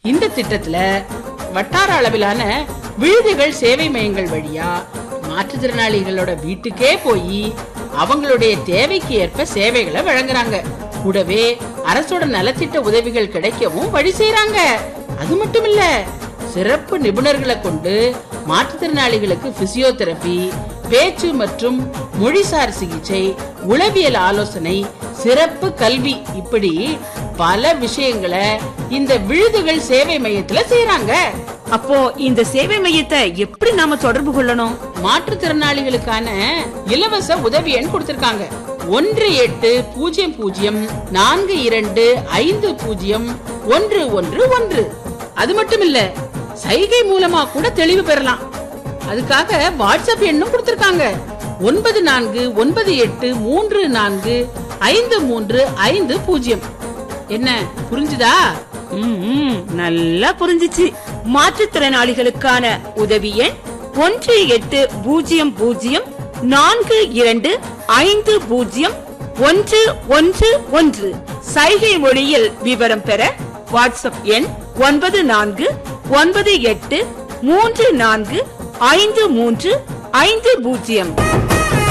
இந்த திட்டத்துல வட்டார அளவிலான விடுதிகள் சேவை மையங்கள் வழியா மாற்றுத்திறனாளிகளோட வீட்டுக்கே போய் அவங்களுடைய தேவைக்கு ஏற்ப சேவைகளை வழங்குறாங்க. கூடவே அரசோட நலத்திட்ட உதவிகள் கிடைக்கவும் வழி செய்யறாங்க. அது மட்டும் இல்ல, சிறப்பு நிபுணர்களை கொண்டு மாற்றுத்திறனாளிகளுக்கு பிசியோதெரபி, பேச்சு மற்றும் மொழிசார் சிகிச்சை, உளவியல் ஆலோசனை, சிறப்பு கல்வி, இப்படி பல விஷயங்களை இந்த விடுதிகள் சேவை மையத்துல செய்யறாங்க. அப்போ இந்த சேவை மையத்தை எப்படி நாம தொடர்பு கொள்ளணும்? மாற்றுத்திறனாளிகளுக்கான இலவச உதவி எண் கொடுத்திருக்காங்க. 1800425011. அது மட்டும் இல்ல, சைகை மூலமா கூட தெளிவு பெறலாம். அதுக்காக வாட்ஸ்அப் எண்ணும் கொடுத்திருக்காங்க. 9438345350. என்ன புரிஞ்சுதா? நல்லா புரிஞ்சிச்சு. மாற்றுத்திறனாளிகளுக்கான உதவி எண் 1800425011. சைகை மொழியில் விவரம் பெற வாட்ஸ்அப் எண் 9498345350.